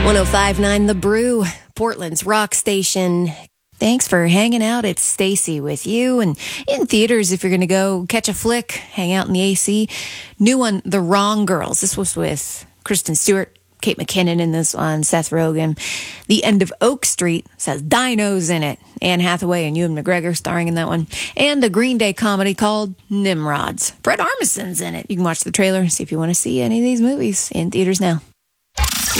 105.9 The Brew, Portland's rock station. Thanks for hanging out. It's Stacy with you. And in theaters, if you're going to go catch a flick, hang out in the AC. New one, The Wrong Girls. This was with Kristen Stewart, Kate McKinnon in this one, Seth Rogen. The End of Oak Street says dinos in it. Anne Hathaway and Ewan McGregor starring in that one. And the Green Day comedy called Nimrods. Fred Armisen's in it. You can watch the trailer and see if you want to see any of these movies in theaters now.